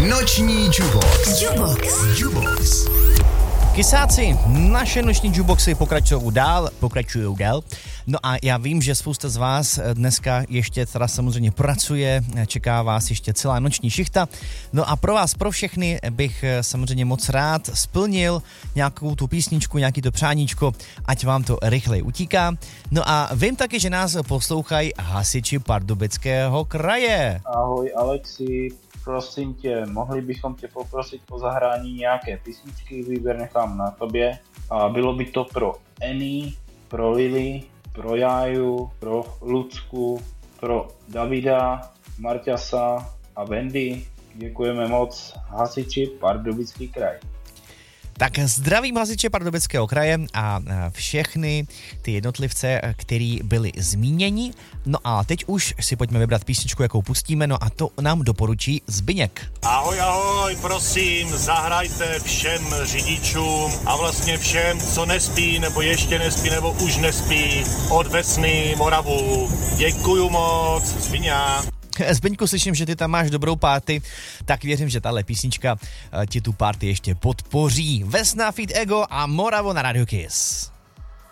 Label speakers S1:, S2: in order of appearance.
S1: Noční Jubox.
S2: Kysáci, naše noční jukeboxy pokračují dál. No a já vím, že spousta z vás dneska ještě teda samozřejmě pracuje, čeká vás ještě celá noční šichta. No a pro vás, pro všechny bych samozřejmě moc rád splnil nějakou tu písničku, nějaký to přáníčko, ať vám to rychleji utíká. No a vím taky, že nás poslouchají hasiči Pardubického kraje.
S3: Ahoj Alexi, prosím tě, mohli bychom tě poprosit o zahrání nějaké písničky, výběr nechám na tobě. A bylo by to pro Annie, pro Lily, pro Jáju, pro Lucku, pro Davida, Marťasa a Wendy. Děkujeme moc, hasiči Pardubický kraj.
S2: Tak zdravím hasiče Pardubického kraje a všechny ty jednotlivce, který byli zmíněni. No a teď už si pojďme vybrat písničku, jakou pustíme, no a to nám doporučí Zbyněk.
S4: Ahoj, prosím, zahrajte všem řidičům a vlastně všem, co nespí, nebo ještě nespí, nebo už nespí, od Vesny, Moravu. Děkuju moc, Zbyňa.
S2: Zbyňku, slyším, že ty tam máš dobrou party, tak věřím, že tahle písnička ti tu party ještě podpoří. Vesna, Feed Ego a Moravo na Radio Kiss.